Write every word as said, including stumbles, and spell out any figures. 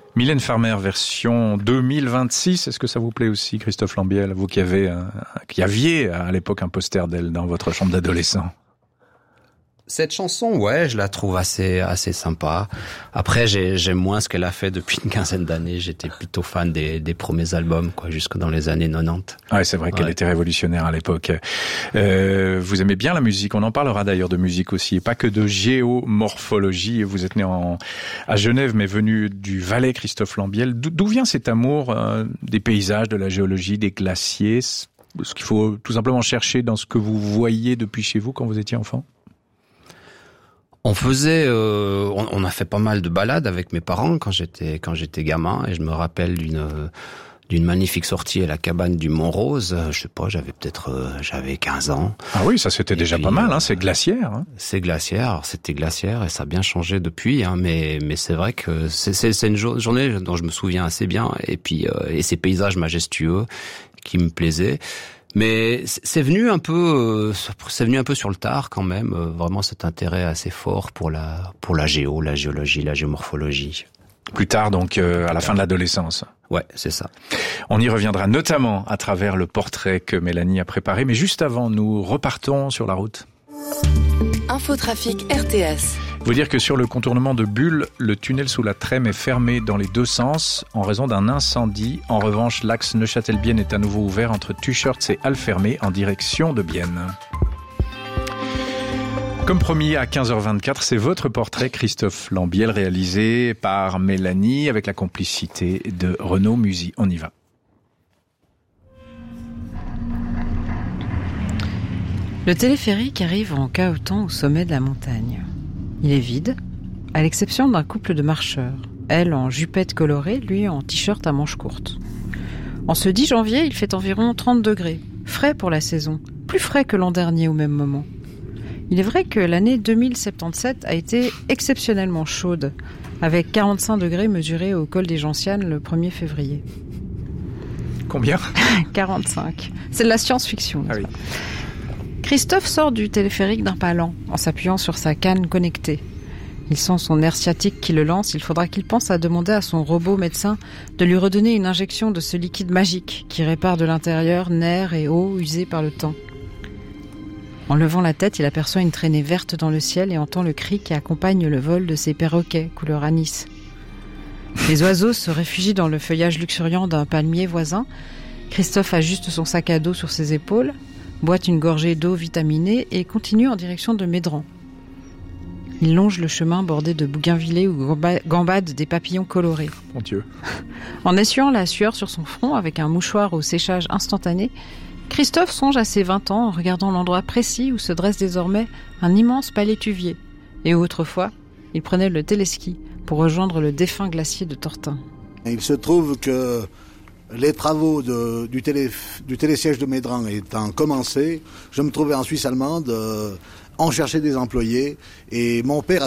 Mylène Farmer, version deux mille vingt-six. Est-ce que ça vous plaît aussi, Christophe Lambiel, vous qui avez, un, qui aviez à l'époque un poster d'elle dans votre chambre d'adolescent? Cette chanson, ouais, je la trouve assez assez sympa. Après, j'ai, j'aime moins ce qu'elle a fait depuis une quinzaine d'années. J'étais plutôt fan des, des premiers albums, quoi, jusque dans les années quatre-vingt-dix. Ouais, c'est vrai qu'elle ouais. était révolutionnaire à l'époque. Euh, vous aimez bien la musique. On en parlera d'ailleurs de musique aussi, et pas que de géomorphologie. Vous êtes né en, à Genève, mais venu du Valais, Christophe Lambiel. D'où, d'où vient cet amour euh, des paysages, de la géologie, des glaciers? Ce qu'il faut tout simplement chercher dans ce que vous voyiez depuis chez vous quand vous étiez enfant? On faisait, euh, on, on a fait pas mal de balades avec mes parents quand j'étais quand j'étais gamin, et je me rappelle d'une d'une magnifique sortie à la cabane du Mont-Rose. Je sais pas, j'avais peut-être euh, j'avais quinze ans. Ah oui, ça c'était et déjà puis, pas mal, hein, c'est glaciaire. Hein. C'est glaciaire, alors c'était glaciaire et ça a bien changé depuis, hein, mais mais c'est vrai que c'est c'est, c'est une journée dont je me souviens assez bien, et puis euh, et ces paysages majestueux qui me plaisaient. Mais c'est venu un peu, c'est venu un peu sur le tard quand même. Vraiment cet intérêt assez fort pour la pour la géo, la géologie, la géomorphologie. Plus tard donc, euh, à la fin de l'adolescence. Ouais, c'est ça. On y reviendra notamment à travers le portrait que Mélanie a préparé. Mais juste avant, nous repartons sur la route. Infotrafic R T S. Vous dire que sur le contournement de Bulle, le tunnel sous la Trême est fermé dans les deux sens en raison d'un incendie. En revanche, l'axe Neuchâtel-Bienne est à nouveau ouvert entre Tuchurtz et Alfermé en direction de Bienne. Comme promis, à quinze heures vingt-quatre, c'est votre portrait, Christophe Lambiel, réalisé par Mélanie avec la complicité de Renaud Musy. On y va. Le téléphérique arrive en cahotant au sommet de la montagne. Il est vide, à l'exception d'un couple de marcheurs. Elle en jupette colorée, lui en t-shirt à manches courtes. En ce dix janvier, il fait environ trente degrés. Frais pour la saison, plus frais que l'an dernier au même moment. Il est vrai que l'année deux mille soixante-dix-sept a été exceptionnellement chaude, avec quarante-cinq degrés mesurés au col des Gentianes le premier février. Combien ? quarante-cinq. C'est de la science-fiction. Ah oui. Christophe sort du téléphérique d'un pas lent, en s'appuyant sur sa canne connectée. Il sent son nerf sciatique qui le lance. Il faudra qu'il pense à demander à son robot médecin de lui redonner une injection de ce liquide magique qui répare de l'intérieur nerfs et os usés par le temps. En levant la tête, il aperçoit une traînée verte dans le ciel et entend le cri qui accompagne le vol de ces perroquets couleur anis. Les oiseaux se réfugient dans le feuillage luxuriant d'un palmier voisin. Christophe ajuste son sac à dos sur ses épaules, boite une gorgée d'eau vitaminée et continue en direction de Médran. Il longe le chemin bordé de bougainvillées où gambadent des papillons colorés. Mon Dieu. En essuyant la sueur sur son front avec un mouchoir au séchage instantané, Christophe songe à ses vingt ans en regardant l'endroit précis où se dresse désormais un immense palétuvier et où autrefois, il prenait le téléski pour rejoindre le défunt glacier de Tortin. Il se trouve que les travaux de, du, télé, du télésiège de Médran étant commencés, je me trouvais en Suisse allemande, euh, en chercher des employés, et mon père a